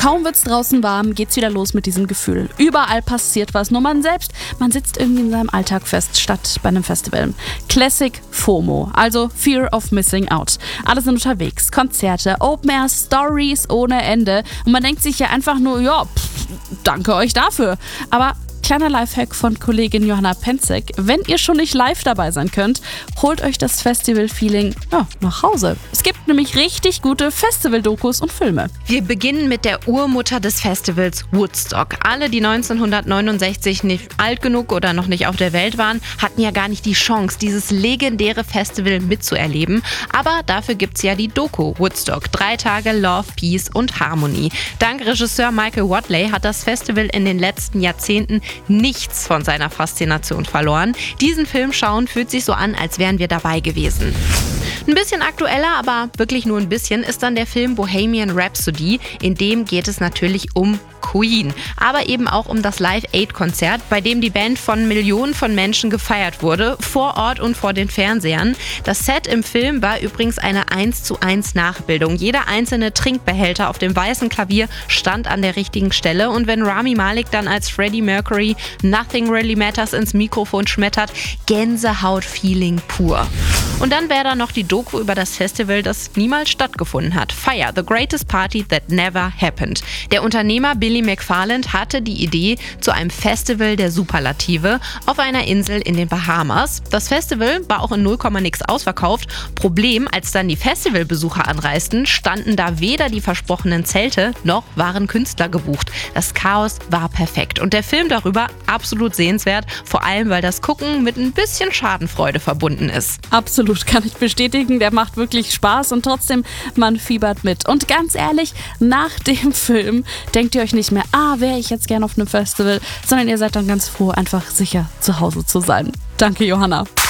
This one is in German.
Kaum wird's draußen warm, geht's wieder los mit diesem Gefühl. Überall passiert was, nur man sitzt irgendwie in seinem Alltag fest, statt bei einem Festival. Classic FOMO, also Fear of Missing Out. Alle sind unterwegs, Konzerte, Open Air, Stories ohne Ende. Und man denkt sich ja einfach nur, danke euch dafür. Aber kleiner Lifehack von Kollegin Johanna Penzek: Wenn ihr schon nicht live dabei sein könnt, holt euch das Festival-Feeling nach Hause. Es gibt nämlich richtig gute Festival-Dokus und Filme. Wir beginnen mit der Urmutter des Festivals, Woodstock. Alle, die 1969 nicht alt genug oder noch nicht auf der Welt waren, hatten ja gar nicht die Chance, dieses legendäre Festival mitzuerleben. Aber dafür gibt's ja die Doku Woodstock. 3 Tage Love, Peace und Harmony. Dank Regisseur Michael Wadley hat das Festival in den letzten Jahrzehnten nichts von seiner Faszination verloren. Diesen Film schauen fühlt sich so an, als wären wir dabei gewesen. Ein bisschen aktueller, aber wirklich nur ein bisschen, ist dann der Film Bohemian Rhapsody. In dem geht es natürlich um Queen, aber eben auch um das Live-Aid-Konzert, bei dem die Band von Millionen von Menschen gefeiert wurde, vor Ort und vor den Fernsehern. Das Set im Film war übrigens eine 1:1 Nachbildung. Jeder einzelne Trinkbehälter auf dem weißen Klavier stand an der richtigen Stelle, und wenn Rami Malek dann als Freddie Mercury Nothing Really Matters ins Mikrofon schmettert, Gänsehaut-Feeling pur. Und dann wäre da noch die Doku über das Festival, das niemals stattgefunden hat. Fire, the greatest party that never happened. Der Unternehmer Billy McFarland hatte die Idee zu einem Festival der Superlative auf einer Insel in den Bahamas. Das Festival war auch in 0, nix ausverkauft. Problem, als dann die Festivalbesucher anreisten, standen da weder die versprochenen Zelte, noch waren Künstler gebucht. Das Chaos war perfekt. Und der Film darüber absolut sehenswert, vor allem weil das Gucken mit ein bisschen Schadenfreude verbunden ist. Absolut, kann ich bestätigen, der macht wirklich Spaß und trotzdem, man fiebert mit. Und ganz ehrlich, nach dem Film denkt ihr euch nicht mehr, wäre ich jetzt gern auf einem Festival, sondern ihr seid dann ganz froh, einfach sicher zu Hause zu sein. Danke, Johanna.